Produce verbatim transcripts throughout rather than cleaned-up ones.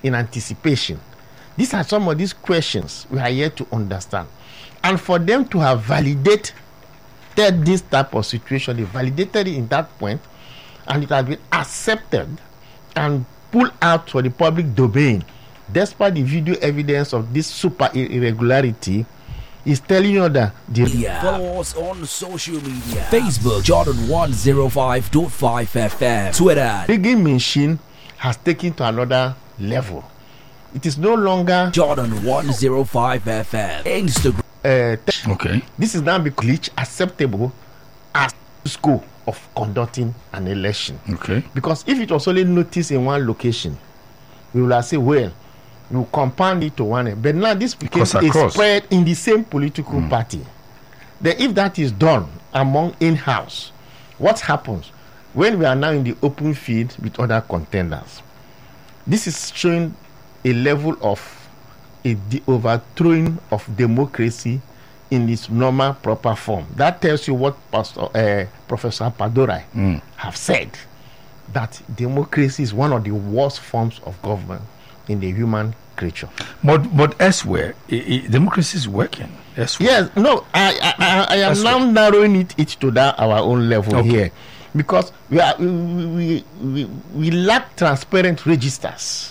in anticipation. These are some of these questions we are yet to understand. And for them to have validated this type of situation, they validated it in that point, and it has been accepted and pulled out for the public domain, despite the video evidence of this super irregularity, is telling you that the yeah. Follow us on social media. Facebook, Jordan one oh five point five F M. Twitter, rigging machine has taken to another level. It is no longer Jordan one oh five F M. Instagram. Uh, okay. This is now becoming acceptable as school of conducting an election. Okay. Because if it was only noticed in one location, we will have say, well, you compound it to one. But now this becomes a spread in the same political mm. party. Then if that is done among in-house, what happens when we are now in the open field with other contenders? This is showing a level of a de- overthrowing of democracy in its normal proper form. That tells you what Pastor, uh, Professor Padorai mm. have said, that democracy is one of the worst forms of government in the human creature. But but elsewhere, I, I, democracy is working. Elsewhere. Yes, no, I I, I, I am elsewhere. now narrowing it, it to that our own level okay. here, because we are we we, we we lack transparent registers.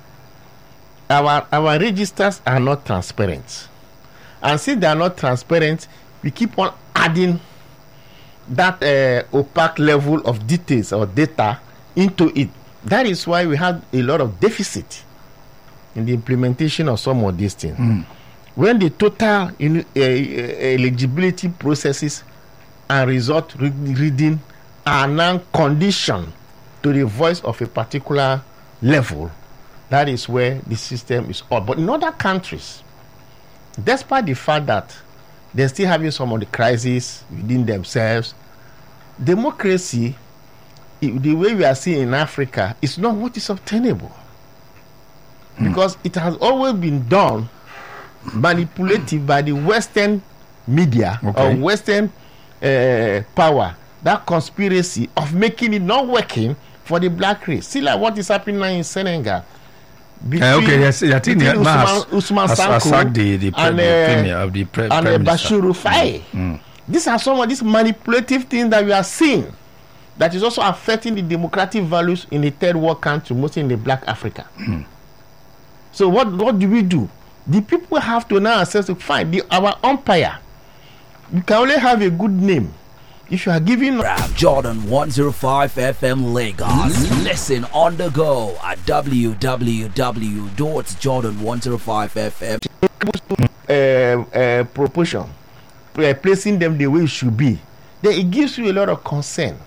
Our our registers are not transparent, and since they are not transparent, we keep on adding that uh, opaque level of details or data into it. That is why we have a lot of deficit in the implementation of some of these things. Mm. When the total in, uh, eligibility processes and result re- reading are now conditioned to the voice of a particular level, that is where the system is odd. But in other countries, despite the fact that they're still having some of the crises within themselves, democracy, the way we are seeing in Africa, is not what is obtainable. Mm. Because it has always been done manipulative by the Western media okay. or Western uh, power, that conspiracy of making it not working for the black race. See like what is happening now in Senegal. Between, uh, okay, yes, I think Usman, has, Usman has, Sanko has the, the, and, uh, premier of the pre- and Prime uh, Bashir Rufai. Mm. Mm. These are some of these manipulative things that we are seeing that is also affecting the democratic values in the third world country, mostly in the black Africa. Mm. So what, what do we do? The people have to now assess to find the, our umpire. You can only have a good name if you are giving Jordan one oh five F M Lagos. Mm-hmm. Listen on the go at w w w dot jordan one oh five F M. Uh, uh, proportion, uh, placing them the way it should be, then it gives you a lot of concern.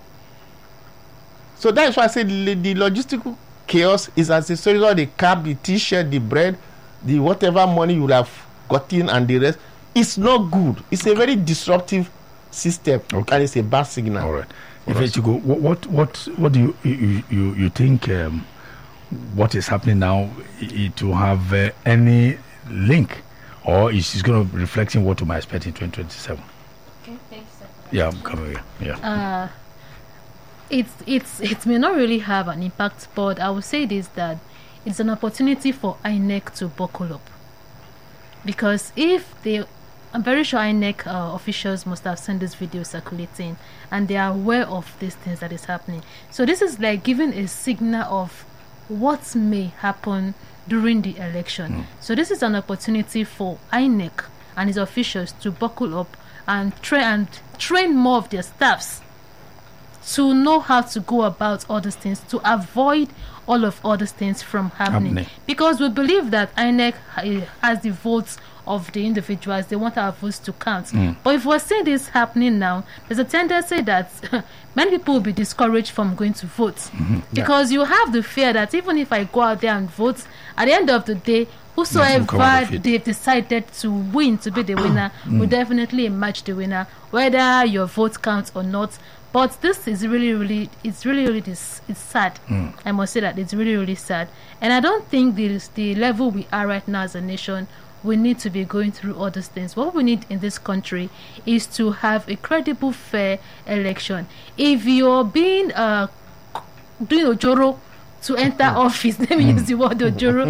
So that's why I said the, the logistical chaos is as a result of the cab, the t-shirt, the bread, the whatever money you have gotten and the rest. It's not good. It's a very disruptive system, okay. and it's a bad signal. All right. If you go, what what what what do you you you, you think um, what is happening now it will have uh, any link, or is it going to reflect in what we might expect in twenty twenty-seven? Okay, thanks. Yeah, I'm coming here. Yeah. Uh, it's it's it may not really have an impact, but I would say this, that it's an opportunity for I N E C to buckle up, because if they, I'm very sure I N E C uh, officials must have seen this video circulating, and they are aware of these things that is happening. So this is like giving a signal of what may happen during the election. Mm. So this is an opportunity for I N E C and its officials to buckle up and train and train more of their staffs to know how to go about all these things, to avoid all of all these things from happening. happening. Because we believe that I N E C has the votes of the individuals. They want our votes to count. Mm. But if we're seeing this happening now, there's a tendency that many people will be discouraged from going to vote. Mm-hmm. Because yeah. you have the fear that even if I go out there and vote, at the end of the day, whosoever they've decided to win, to be the winner, mm. will definitely emerge the winner, whether your vote counts or not. But this is really, really, it's really, really, this, it's sad. Mm. I must say that it's really, really sad. And I don't think this, the level we are right now as a nation, we need to be going through all these things. What we need in this country is to have a credible, fair election. If you're being uh, doing ojoro to enter office, let me use the word ojoro,